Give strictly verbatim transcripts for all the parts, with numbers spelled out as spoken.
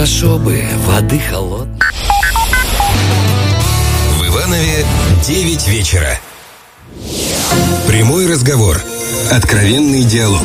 хорошо бы воды холодной. В Иванове девять вечера. Прямой разговор. Откровенный диалог.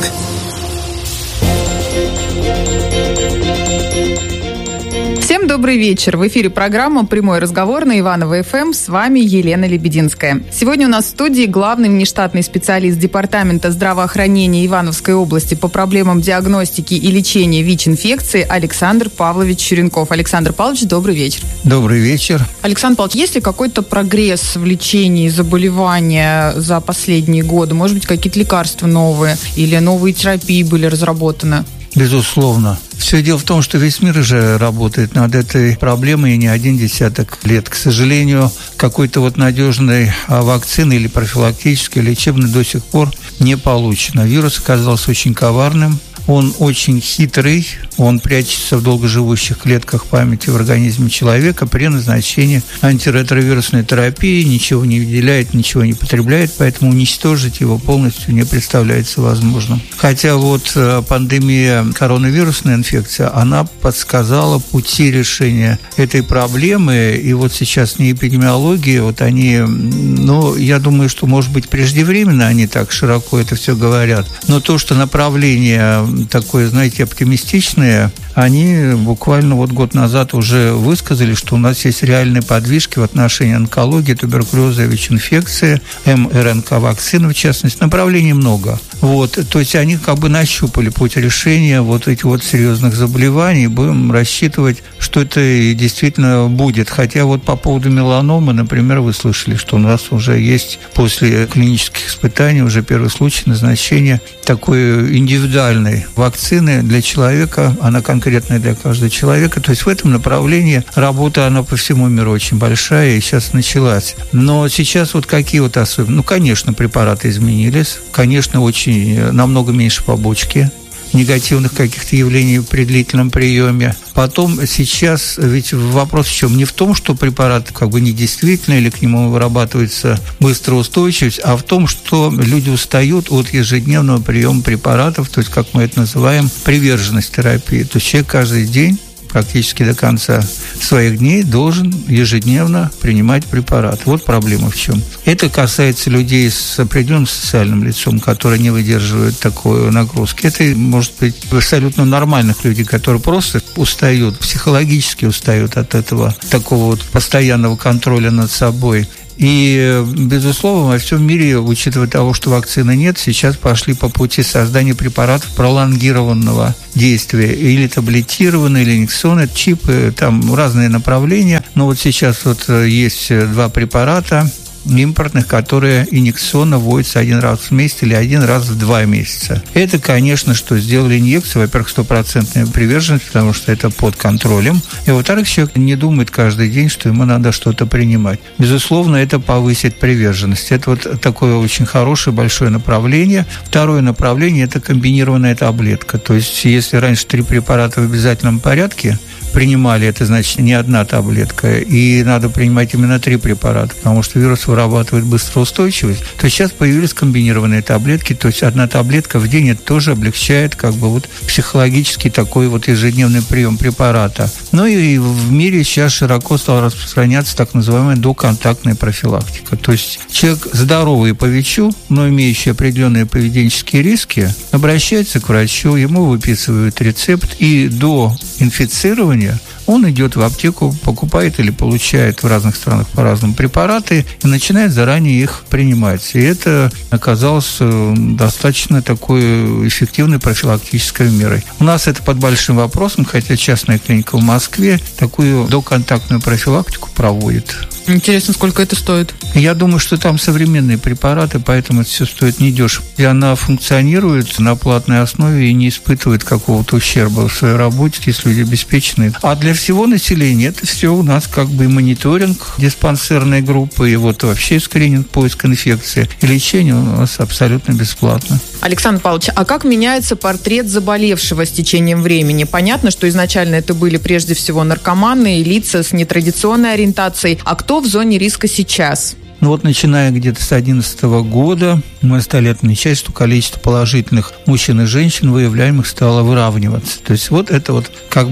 Всем добрый вечер. В эфире программа «Прямой разговор» на Иваново-ФМ. С вами Елена Лебединская. Сегодня у нас в студии главный внештатный специалист Департамента здравоохранения Ивановской области по проблемам диагностики и лечения ВИЧ-инфекции Александр Павлович Черенков. Александр Павлович, добрый вечер. Добрый вечер. Александр Павлович, есть ли какой-то прогресс в лечении заболевания за последние годы? Может быть, какие-то лекарства новые или новые терапии были разработаны? Безусловно. Все дело в том, что весь мир уже работает над этой проблемой и не один десяток лет. К сожалению, какой-то вот надежной вакцины или профилактической, лечебной до сих пор не получено. Вирус оказался очень коварным. Он очень хитрый, он прячется в долгоживущих клетках памяти в организме человека при назначении антиретровирусной терапии, ничего не выделяет, ничего не потребляет, поэтому уничтожить его полностью не представляется возможным. Хотя вот пандемия коронавирусной инфекции, она подсказала пути решения этой проблемы, и вот сейчас не эпидемиология, вот они, ну, я думаю, что, может быть, преждевременно они так широко это все говорят, но то, что направление такое, знаете, оптимистичное, они буквально вот год назад уже высказали, что у нас есть реальные подвижки в отношении онкологии, туберкулеза, ВИЧ-инфекции, эм эр эн ка-вакцины, в частности. Направлений много. Вот. То есть они как бы нащупали путь решения вот этих вот серьезных заболеваний. Будем рассчитывать, что это и действительно будет. Хотя вот по поводу меланомы, например, вы слышали, что у нас уже есть после клинических испытаний уже первый случай назначения такой индивидуальной вакцины для человека, она конкретная для каждого человека. То есть в этом направлении работа, она по всему миру очень большая и сейчас началась. Но сейчас вот какие вот особенности? Ну, конечно, препараты изменились, конечно, очень намного меньше побочки, негативных каких-то явлений при длительном приеме. Потом сейчас ведь вопрос в чем? Не в том, что препарат как бы недействительный или к нему вырабатывается быстрая устойчивость, а в том, что люди устают от ежедневного приема препаратов, то есть, как мы это называем, приверженность терапии. То есть человек каждый день практически до конца своих дней должен ежедневно принимать препарат. Вот проблема в чем. Это касается людей с определенным социальным лицом, которые не выдерживают такой нагрузки. Это может быть абсолютно нормальных людей, которые просто устают, психологически устают от этого такого вот постоянного контроля над собой. И, безусловно, во всем мире, учитывая того, что вакцины нет, сейчас пошли по пути создания препаратов пролонгированного действия. Или таблетированные, или инъекционные чипы, там разные направления. Но вот сейчас вот есть два препарата импортных, которые инъекционно вводятся один раз в месяц или один раз в два месяца. Это, конечно, что сделали инъекцию, во-первых, стопроцентная приверженность, потому что это под контролем, и, во-вторых, человек не думает каждый день, что ему надо что-то принимать. Безусловно, это повысит приверженность. Это вот такое очень хорошее, большое направление. Второе направление – это комбинированная таблетка. То есть, если раньше три препарата в обязательном порядке принимали, это значит не одна таблетка, и надо принимать именно три препарата, потому что вирус вырабатывает быстроустойчивость, то сейчас появились комбинированные таблетки, то есть одна таблетка в день, это тоже облегчает как бы вот психологический такой вот ежедневный прием препарата. Ну и в мире сейчас широко стала распространяться так называемая доконтактная профилактика, то есть человек здоровый по ВИЧу, но имеющий определенные поведенческие риски, обращается к врачу, ему выписывают рецепт, и до инфицирования он идет в аптеку, покупает или получает в разных странах по-разному препараты и начинает заранее их принимать. И это оказалось достаточно такой эффективной профилактической мерой. У нас это под большим вопросом, хотя частная клиника в Москве такую доконтактную профилактику проводит. Интересно, сколько это стоит? Я думаю, что там современные препараты, поэтому это все стоит недешево. И она функционирует на платной основе и не испытывает какого-то ущерба в своей работе, если люди обеспечены. А для всего населения это все у нас как бы мониторинг диспансерной группы, и вот вообще скрининг, поиск инфекции. И лечение у нас абсолютно бесплатно. Александр Павлович, а как меняется портрет заболевшего с течением времени? Понятно, что изначально это были прежде всего наркоманы и лица с нетрадиционной ориентацией. А кто в зоне риска сейчас? Ну вот, начиная где-то с две тысячи одиннадцатого года, мы стали отмечать, что количество положительных мужчин и женщин, выявляемых, стало выравниваться. То есть вот это вот как бы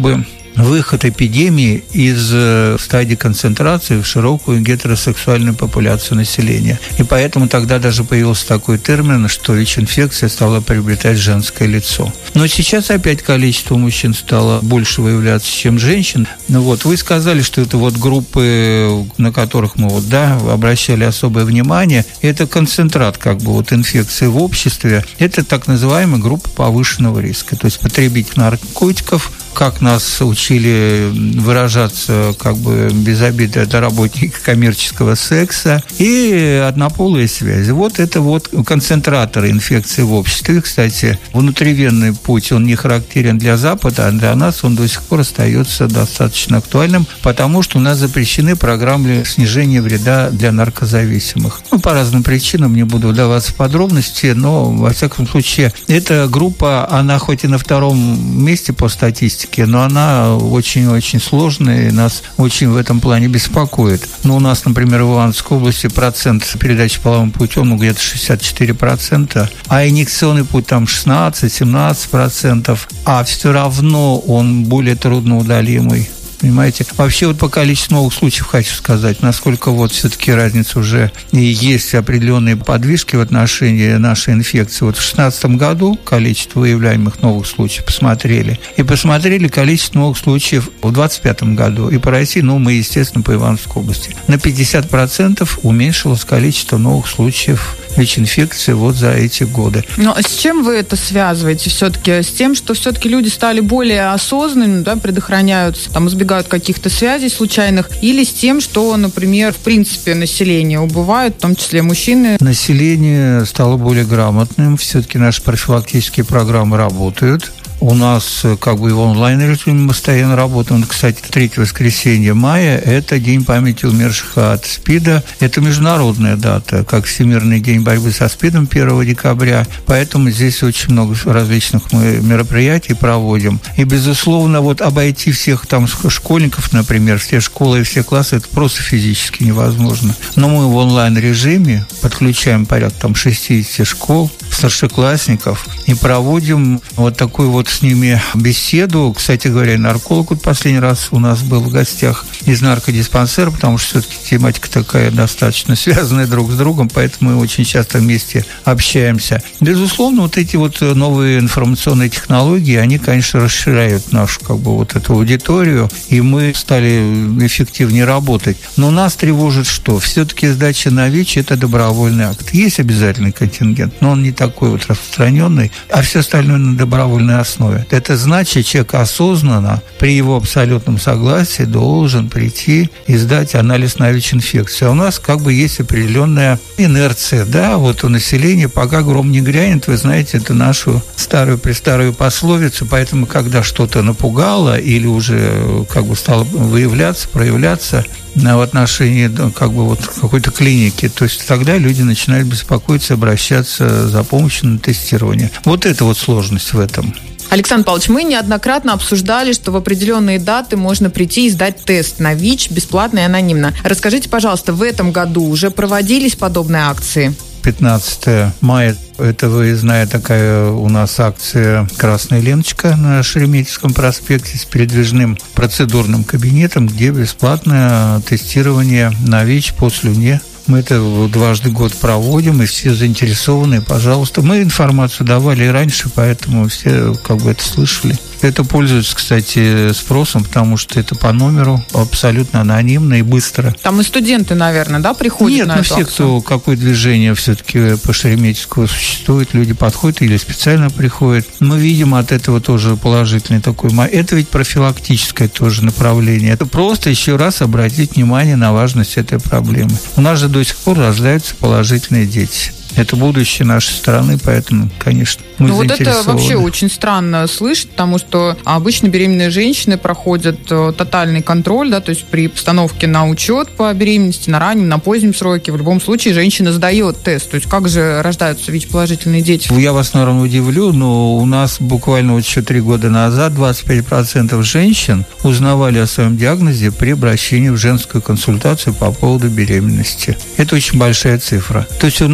выход эпидемии из стадии концентрации в широкую гетеросексуальную популяцию населения. И поэтому тогда даже появился такой термин, что ВИЧ-инфекция стала приобретать женское лицо. Но сейчас опять количество мужчин стало больше выявляться, чем женщин. Ну вот, вы сказали, что это вот группы, на которых мы вот, да, обращали особое внимание, это концентрат как бы вот инфекции в обществе, это так называемая группа повышенного риска. То есть потребитель наркотиков, как нас учили выражаться как бы без обиды, это работники коммерческого секса и однополые связи. Вот это вот концентраторы инфекции в обществе. Кстати, внутривенный путь, он не характерен для Запада, а для нас он до сих пор остается достаточно актуальным, потому что у нас запрещены программы снижения вреда для наркозависимых. Ну, по разным причинам, не буду вдаваться в подробности, но, во всяком случае, эта группа, она хоть и на втором месте по статистике, но она очень-очень сложная и нас очень в этом плане беспокоит. Но у нас, например, в Ивановской области процент передачи половым путем ну, где-то шестьдесят четыре процента, а инъекционный путь там шестнадцать-семнадцать процентов, а все равно он более трудноудалимый. Понимаете? Вообще вот по количеству новых случаев хочу сказать, насколько вот все-таки разница уже и есть определенные подвижки в отношении нашей инфекции. Вот в две тысячи шестнадцатом году количество выявляемых новых случаев посмотрели. И посмотрели количество новых случаев в две тысячи двадцать пятом году. И по России, ну, мы, естественно, по Ивановской области. На пятьдесят процентов уменьшилось количество новых случаев ВИЧ-инфекции вот за эти годы. Но с чем вы это связываете все-таки? С тем, что все-таки люди стали более осознанными, да, предохраняются, там, избегают каких-то связей случайных, или с тем, что, например, в принципе население убывает, в том числе мужчины? Население стало более грамотным, все-таки наши профилактические программы работают. У нас как бы и в онлайн-режиме мы постоянно работаем. Кстати, третье воскресенье мая – это День памяти умерших от СПИДа. Это международная дата, как Всемирный день борьбы со СПИДом первого декабря. Поэтому здесь очень много различных мы мероприятий проводим. И, безусловно, вот обойти всех там школьников, например, все школы и все классы – это просто физически невозможно. Но мы в онлайн-режиме подключаем порядка там шестьдесят школ, старшеклассников и проводим вот такую вот с ними беседу. Кстати говоря, нарколог вот последний раз у нас был в гостях из наркодиспансера, потому что все-таки тематика такая достаточно связанная друг с другом, поэтому мы очень часто вместе общаемся. Безусловно, вот эти вот новые информационные технологии, они, конечно, расширяют нашу как бы вот эту аудиторию, и мы стали эффективнее работать. Но нас тревожит что? Все-таки сдача на ВИЧ – это добровольный акт. Есть обязательный контингент, но он не такой вот распространенный, а все остальное на добровольной основе. Это значит, человек осознанно, при его абсолютном согласии, должен прийти и сдать анализ на ВИЧ-инфекцию. А у нас как бы есть определенная инерция, да, вот у населения пока гром не грянет, вы знаете, это нашу старую-престарую пословицу, поэтому, когда что-то напугало или уже как бы стало выявляться, проявляться в отношении как бы вот какой-то клиники, то есть тогда люди начинают беспокоиться, обращаться за помощью на тестирование. Вот это вот сложность в этом. Александр Павлович, мы неоднократно обсуждали, что в определенные даты можно прийти и сдать тест на ВИЧ бесплатно и анонимно. Расскажите, пожалуйста, в этом году уже проводились подобные акции? пятнадцатое мая – это выездная такая у нас акция «Красная ленточка» на Шереметьевском проспекте с передвижным процедурным кабинетом, где бесплатное тестирование на ВИЧ по слюне. Мы это дважды в год проводим, и все заинтересованные, пожалуйста. Мы информацию давали и раньше, поэтому все как бы это слышали. Это пользуется, кстати, спросом, потому что это по номеру, абсолютно анонимно и быстро. Там и студенты, наверное, да, приходят Нет, на ну эту все, акцию? кто какое движение все-таки по Шереметьевскому существует, люди подходят или специально приходят. Мы видим от этого тоже положительный такой. Это ведь профилактическое тоже направление. Это просто еще раз обратить внимание на важность этой проблемы. У нас же до сих пор рождаются положительные дети. Это будущее нашей страны, поэтому, конечно, мы ну, заинтересованы. Вот это вообще очень странно слышать, потому что обычно беременные женщины проходят тотальный контроль, да, то есть при постановке на учет по беременности, на раннем, на позднем сроке, в любом случае женщина сдает тест. То есть как же рождаются ВИЧ-положительные дети? Я вас, наверное, удивлю, но у нас буквально вот еще три года назад двадцать пять процентов женщин узнавали о своем диагнозе при обращении в женскую консультацию по поводу беременности. Это очень большая цифра. То есть у нас все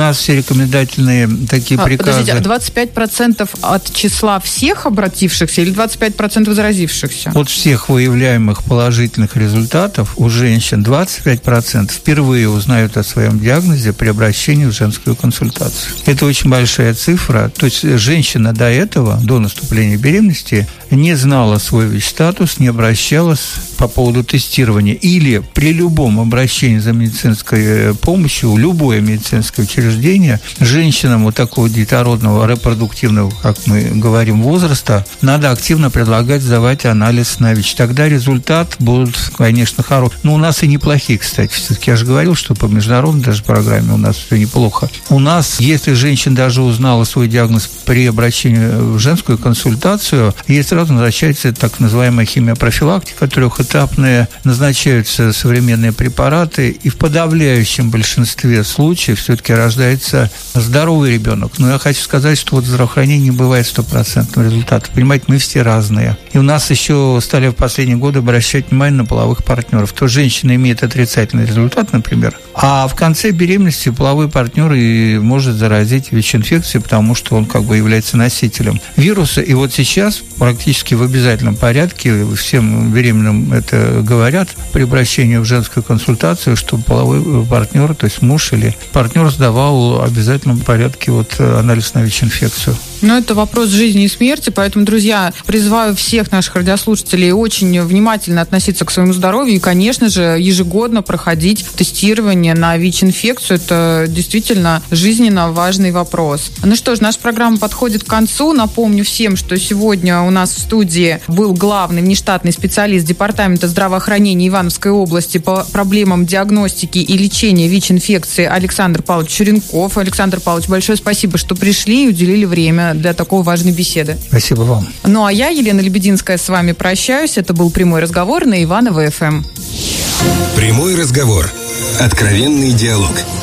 рекомендательные такие а, приказы. Подождите, а двадцать пять процентов от числа всех обратившихся или двадцать пять процентов заразившихся? От всех выявляемых положительных результатов у женщин двадцать пять процентов впервые узнают о своем диагнозе при обращении в женскую консультацию. Это очень большая цифра. То есть женщина до этого, до наступления беременности, не знала свой ВИЧ-статус, не обращалась по поводу тестирования. Или при любом обращении за медицинской помощью, любое медицинское учреждение, женщинам вот такого детородного, репродуктивного, как мы говорим, возраста, надо активно предлагать сдавать анализ на ВИЧ. Тогда результат будет, конечно, хороший. Но у нас и неплохие, кстати. Все-таки я же говорил, что по международной даже программе у нас все неплохо. У нас, если женщина даже узнала свой диагноз при обращении в женскую консультацию, ей сразу назначается так называемая химиопрофилактика трехэтапная, назначаются современные препараты, и в подавляющем большинстве случаев все-таки рождается здоровый ребенок. Но я хочу сказать, что вот в здравоохранении не бывает стопроцентного результата. Понимаете, мы все разные. И у нас еще стали в последние годы обращать внимание на половых партнеров. То женщина имеет отрицательный результат, например, а в конце беременности половой партнер и может заразить ВИЧ-инфекцией, потому что он как бы является носителем вируса. И вот сейчас практически в обязательном порядке всем беременным это говорят при обращении в женскую консультацию, что половой партнер, то есть муж или партнер, сдавал в обязательном порядке вот анализ на ВИЧ-инфекцию. Но это вопрос жизни и смерти, поэтому, друзья, призываю всех наших радиослушателей очень внимательно относиться к своему здоровью и, конечно же, ежегодно проходить тестирование на ВИЧ-инфекцию. Это действительно жизненно важный вопрос. Ну что ж, наша программа подходит к концу. Напомню всем, что сегодня у нас в студии был главный внештатный специалист Департамента здравоохранения Ивановской области по проблемам диагностики и лечения ВИЧ-инфекции Александр Павлович Черенков. Александр Павлович, большое спасибо, что пришли и уделили время для такой важной беседы. Спасибо вам. Ну а я, Елена Лебединская, с вами прощаюсь. Это был «Прямой разговор» на Иваново эф эм. «Прямой разговор». Откровенный диалог.